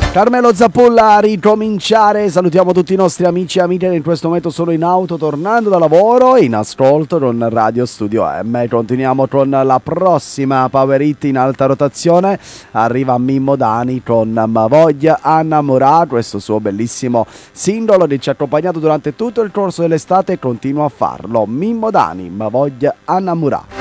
Carmelo Zappulla a ricominciare, salutiamo tutti i nostri amici e amiche che in questo momento sono in auto tornando da lavoro in ascolto con Radio Studio M. Continuiamo con la prossima Power Hit in alta rotazione, arriva Mimmo Dani con M'Voglia Annamorà, questo suo bellissimo singolo che ci ha accompagnato durante tutto il corso dell'estate e continua a farlo. Mimmo Dani, M'Voglia Annamorà.